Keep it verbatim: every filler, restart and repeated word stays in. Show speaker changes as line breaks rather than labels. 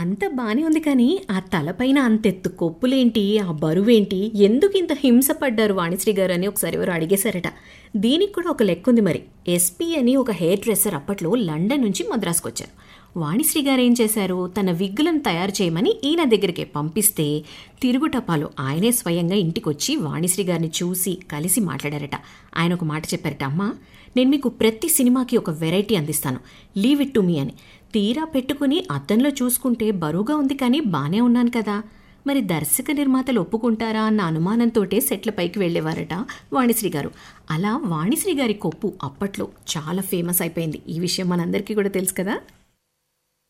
అంత బానే ఉంది కానీ ఆ తలపైన అంతెత్తు కొప్పులేంటి, ఆ బరువేంటి, ఎందుకు ఇంత హింస పడ్డారు వాణిశ్రీ గారు అని ఒకసారి ఎవరు అడిగేశారట. దీనికి కూడా ఒక లెక్కుంది మరి. ఎస్పీ అని ఒక హెయిర్ డ్రెస్సర్ అప్పట్లో లండన్ నుంచి మద్రాసుకు వచ్చారు. వాణిశ్రీ గారు ఏం చేశారు, తన విగ్గులను తయారు చేయమని ఈయన దగ్గరికి పంపిస్తే తిరుగుటపాలు ఆయనే స్వయంగా ఇంటికొచ్చి వాణిశ్రీ గారిని చూసి కలిసి మాట్లాడారట. ఆయన ఒక మాట చెప్పారట, అమ్మా నేను మీకు ప్రతి సినిమాకి ఒక వెరైటీ అందిస్తాను, లీవ్ ఇట్ టు మీ అని. తీరా పెట్టుకుని అద్దంలో చూసుకుంటే బరువుగా ఉంది కానీ బానే ఉన్నాను కదా, మరి దర్శక నిర్మాతలు ఒప్పుకుంటారా అన్న అనుమానంతోటే సెట్ల పైకి వెళ్లేవారట వాణిశ్రీ గారు. అలా వాణిశ్రీ గారి కొప్పు అప్పట్లో చాలా ఫేమస్ అయిపోయింది. ఈ విషయం మనందరికీ కూడా తెలుసు కదా.